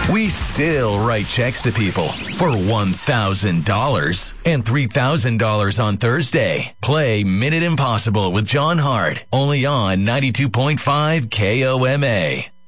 We still write checks to people for $1,000 and $3,000 on Thursday. Play Minute Impossible with John Hart, only on 92.5 KOMA.